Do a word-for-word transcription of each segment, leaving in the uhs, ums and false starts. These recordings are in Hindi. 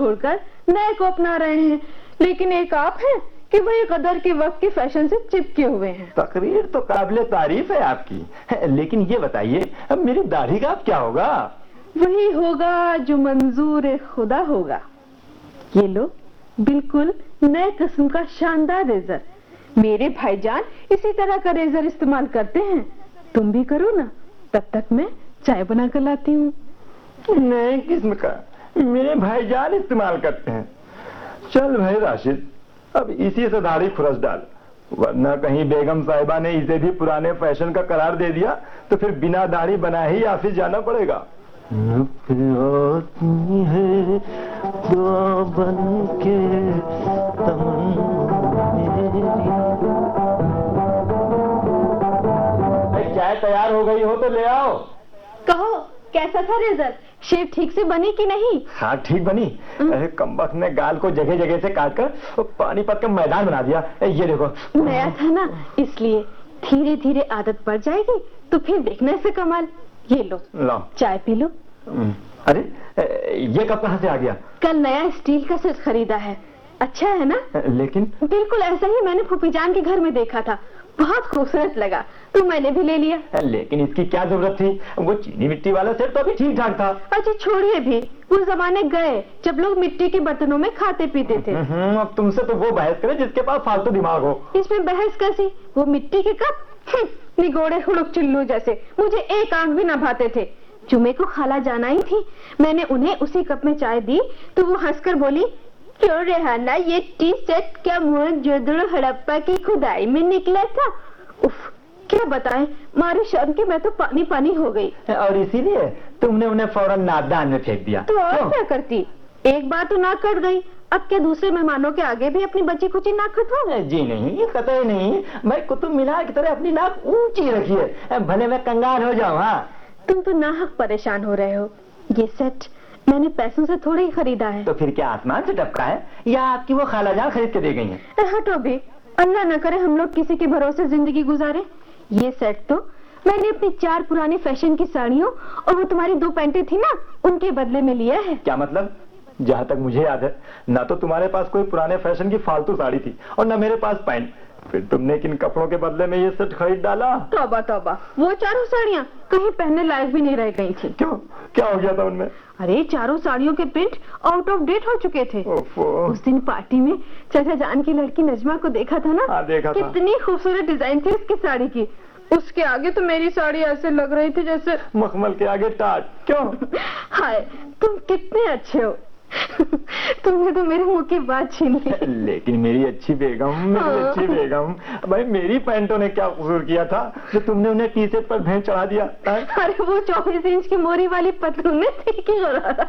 छोड़कर नए को अपना रहे हैं, लेकिन एक आप हैं कि वही कदर के वक्त के फैशन से चिपके हुए हैं। तकरीर तो काबिले तारीफ है आपकी, लेकिन ये बताइए अब मेरी दाढ़ी का अब क्या होगा? वही होगा जो मंजूर खुदा होगा। ये लो, बिल्कुल नए किस्म का शानदार रेजर। मेरे भाईजान इसी तरह का रेजर इस्तेमाल करते हैं, तुम भी करो ना। तब तक मैं चाय बना कर लाती हूँ। नए किस्म का मेरे भाईजान इस्तेमाल करते हैं? चल भाई राशिद, अब इसी से दाढ़ी खुरस डाल, वरना कहीं बेगम साहिबा ने इसे भी पुराने फैशन का करार दे दिया तो फिर बिना दाढ़ी बनाए ही ऑफिस जाना पड़ेगा। है दुआ बन के चाय तैयार हो गई हो तो ले आओ। कहो, कैसा था रेजर? शेप ठीक से बनी कि नहीं? हाँ ठीक बनी। अरे कमबख्त ने गाल को जगह जगह से काटकर पानीपत का मैदान बना दिया। ये देखो, नया था ना, इसलिए धीरे धीरे आदत पड़ जाएगी तो फिर देखना इसे कमाल। ये लो, लो चाय पी लो। अरे ये कब कहाँ से आ गया? कल नया स्टील का सेट खरीदा है, अच्छा है ना? लेकिन बिल्कुल ऐसा ही मैंने फूफी जान के घर में देखा था, बहुत खूबसूरत लगा तो मैंने भी ले लिया। लेकिन इसकी क्या जरूरत थी? वो चीनी मिट्टी वाला सेट तो अभी ठीक ठाक था। अच्छा छोड़िए भी, वो जमाने गए जब लोग मिट्टी के बर्तनों में खाते पीते थे। अब तुमसे तो वो बहस करे जिसके पास फालतू दिमाग हो। इसमें बहस कैसी? वो मिट्टी के कप निगोड़े हुड़क चुल्लू जैसे, मुझे एक आंख भी न भाते थे। जुमे को खाला जाना ही थी, मैंने उन्हें उसी कप में चाय दी तो वो हंसकर बोली, क्यों रेहाना, ये टी सेट क्या मोहनजोदड़ो हड़प्पा की खुदाई में निकला था? उफ, क्या बताएं, मारे शर्म के मैं तो पानी पानी हो गई। और इसीलिए तुमने उन्हें फौरन नादान में फेंक दिया। तो और क्या करती, एक बार तो नाक कट गई, अब क्या दूसरे मेहमानों के आगे भी अपनी बची कुची नाक कटवा? जी नहीं, कतई नहीं, मैं कुतुब मीनार की तरह अपनी नाक ऊंची रखी है, भले मैं कंगाल हो जाऊँ। हाँ तुम तो नाहक परेशान हो रहे हो, ये सेट मैंने पैसों से थोड़े ही खरीदा है। तो फिर क्या आसमान से टपका है या आपकी वो खालाजान खरीद के दे गई हैं? हटो भी, अल्लाह न करे हम लोग किसी के भरोसे जिंदगी गुजारे। ये सेट तो मैंने अपनी चार पुरानी फैशन की साड़ियों और वो तुम्हारी दो पैंटें थी ना, उनके बदले में लिया है। क्या मतलब? जहाँ तक मुझे याद है ना तो तुम्हारे पास कोई पुराने फैशन की फालतू साड़ी थी और न मेरे पास पैंट, फिर तुमने किन कपड़ों के बदले में ये सेट खरीद डाला? तौबा तौबा, वो चारों साड़ियाँ कहीं पहनने लायक भी नहीं रह गई थी। क्यों, क्या हो गया था उनमें? अरे चारों साड़ियों के प्रिंट आउट ऑफ डेट हो चुके थे। उस दिन पार्टी में चाचा जान की लड़की नजमा को देखा था ना? हाँ, देखा था। कितनी खूबसूरत डिजाइन थी उसकी साड़ी की, उसके आगे तो मेरी साड़ी ऐसे लग रही थी जैसे मखमल के आगे टाट। क्यों? हाय तुम कितने अच्छे हो तुमने तो मेरे मुंह की बात छीन ली। लेकिन मेरी अच्छी बेगम, मेरी अच्छी बेगम, भाई मेरी पैंटों ने क्या कसूर किया था जो तुमने उन्हें टी शर्ट पर भेंट चढ़ा दिया? अरे वो चौबीस इंच की मोरी वाली पतलून थी कि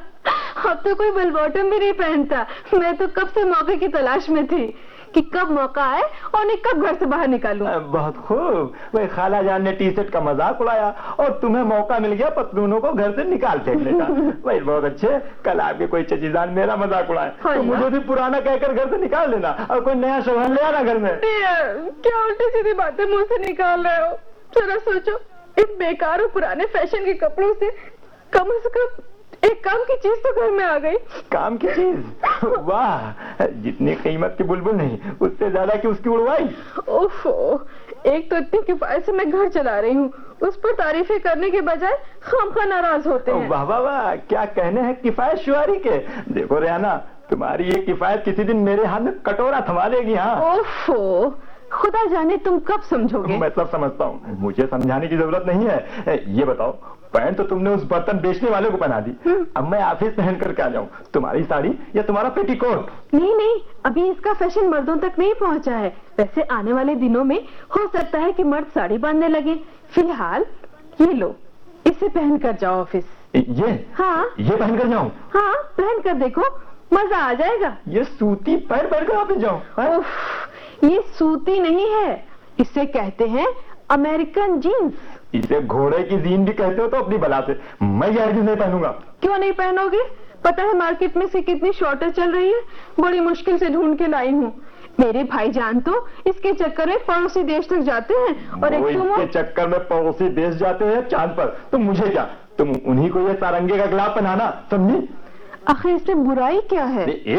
अब तो कोई बेल बॉटम भी नहीं पहनता। मैं तो कब से मौके की तलाश में थी कि कब मौका आए और मैं कब घर से बाहर निकालूं। बहुत खूब, वही खाला जान ने टी शर्ट का मजाक उड़ाया और तुम्हें मौका मिल गया पतलूनों को घर से निकाल फेंकने का। वही बहुत अच्छे, कल आपके कोई चचीजान मेरा मजाक उड़ाए हाँ तो मुझे भी पुराना कहकर घर से निकाल देना और कोई नया शौहर ले आना घर में। क्या उल्टी सीधी बातें मुंह से निकाल रहे हो? जरा सोचो, इन बेकार और पुराने फैशन के कपड़ों से कम से कम एक काम की चीज तो घर में आ गई। काम की चीज? वाह, जितनी कीमत की बुलबुल नहीं उससे ज्यादा की उसकी उड़वाई। ओफो, एक तो इतनी किफायत से मैं घर चला रही हूँ, उस पर तारीफें करने के बजाय खामखा नाराज होते हैं। वाह वाह वाह, क्या कहने हैं किफायत शुआरी के। देखो रेहाना, तुम्हारी ये किफायत किसी दिन मेरे हाथ में कटोरा थमा देगी। हाँ ओफो, खुदा जाने तुम कब समझोगे। मैं सब समझता हूँ, मुझे समझाने की जरूरत नहीं है। ये बताओ, पैंट तो तुमने उस बर्तन बेचने वाले को पहना दी, अब मैं ऑफिस पहन करके आ जाऊँ, तुम्हारी साड़ी या तुम्हारा पेटीकोट? नहीं नहीं, अभी इसका फैशन मर्दों तक नहीं पहुँचा है। वैसे आने वाले दिनों में हो सकता है कि मर्द साड़ी बांधने लगे। फिलहाल ये लो, इसे पहन कर जाओ ऑफिस। ये? हाँ, ये पहन कर जाऊँ? हाँ, पहन कर देखो, मजा आ जाएगा। ये सूती पैर पहन कर ऑफिस जाऊँ? ये सूती नहीं है, इसे कहते हैं अमेरिकन जीन्स। इसे घोड़े की जीन भी कहते हो तो अपनी बला से, मैं ये जीन्स नहीं पहनूंगा। क्यों नहीं पहनोगे? पता है मार्केट में से कितनी शॉर्टेज चल रही है, बड़ी मुश्किल से ढूंढ के लाई हूँ। मेरे भाईजान तो इसके चक्कर में पड़ोसी देश तक जाते हैं और एक तुम इसके चक्कर में पड़ोसी देश जाते हैं चांद पर, तो मुझे क्या, तुम उन्हीं को ये सारंगे का गुलाब पहनाना, समझी? आखिर इसमें बुराई क्या है? अरे